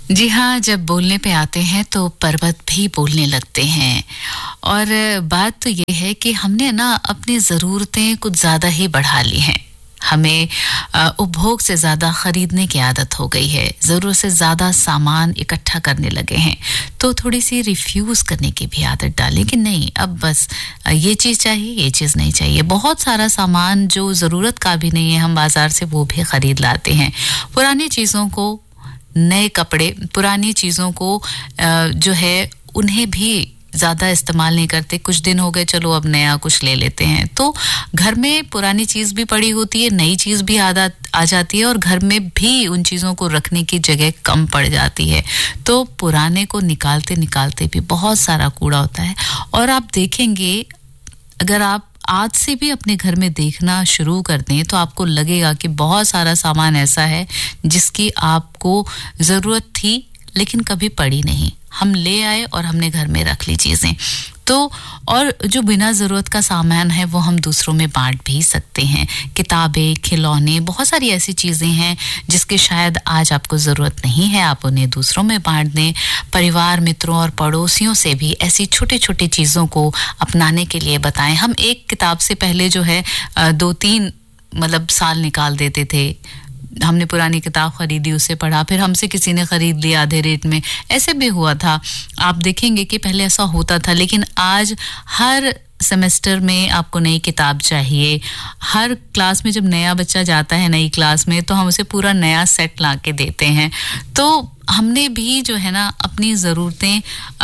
जी हाँ, जब बोलने पे आते हैं तो पर्वत भी बोलने लगते हैं। और बात तो ये है कि हमने ना अपनी ज़रूरतें कुछ ज़्यादा ही बढ़ा ली हैं। हमें उपभोग से ज़्यादा खरीदने की आदत हो गई है, ज़रूरत से ज़्यादा सामान इकट्ठा करने लगे हैं। तो थोड़ी सी रिफ्यूज़ करने की भी आदत डालें कि नहीं, अब बस ये चीज़ चाहिए, ये चीज़ नहीं चाहिए। बहुत सारा सामान जो ज़रूरत का भी नहीं है हम बाज़ार से वो भी ख़रीद लाते हैं। पुरानी चीज़ों को, नए कपड़े, पुरानी चीज़ों को जो है उन्हें भी ज़्यादा इस्तेमाल नहीं करते। कुछ दिन हो गए, चलो अब नया कुछ ले लेते हैं। तो घर में पुरानी चीज़ भी पड़ी होती है, नई चीज़ भी आ जाती है और घर में भी उन चीज़ों को रखने की जगह कम पड़ जाती है। तो पुराने को निकालते निकालते भी बहुत सारा कूड़ा होता है। और आप देखेंगे, अगर आप आज से भी अपने घर में देखना शुरू कर दें तो आपको लगेगा कि बहुत सारा सामान ऐसा है जिसकी आपको ज़रूरत थी लेकिन कभी पड़ी नहीं। हम ले आए और हमने घर में रख ली चीज़ें। तो और जो बिना ज़रूरत का सामान है वो हम दूसरों में बांट भी सकते हैं। किताबें, खिलौने, बहुत सारी ऐसी चीज़ें हैं जिसके शायद आज आपको ज़रूरत नहीं है, आप उन्हें दूसरों में बांट दें। परिवार, मित्रों और पड़ोसियों से भी ऐसी छोटी-छोटी चीज़ों को अपनाने के लिए बताएं। हम एक किताब से पहले जो है 2-3 मतलब साल निकाल देते थे। हमने पुरानी किताब खरीदी, उसे पढ़ा, फिर हमसे किसी ने खरीद लिया आधे रेट में। ऐसे भी हुआ था। आप देखेंगे कि पहले ऐसा होता था, लेकिन आज हर सेमेस्टर में आपको नई किताब चाहिए। हर क्लास में जब नया बच्चा जाता है नई क्लास में तो हम उसे पूरा नया सेट ला के देते हैं। तो हमने भी जो है ना अपनी ज़रूरतें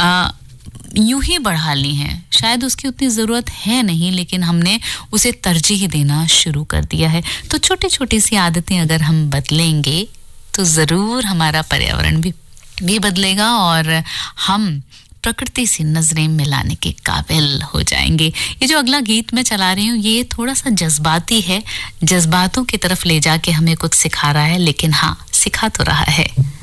यूं ही बढ़ा ली हैं। शायद उसकी उतनी ज़रूरत है नहीं, लेकिन हमने उसे तरजीह देना शुरू कर दिया है। तो छोटी छोटी सी आदतें अगर हम बदलेंगे तो ज़रूर हमारा पर्यावरण भी बदलेगा और हम प्रकृति से नजरें मिलाने के काबिल हो जाएंगे। ये जो अगला गीत मैं चला रही हूँ ये थोड़ा सा जज्बाती है, जज्बातों की तरफ ले जाके हमें कुछ सिखा रहा है, लेकिन हाँ, सिखा तो रहा है।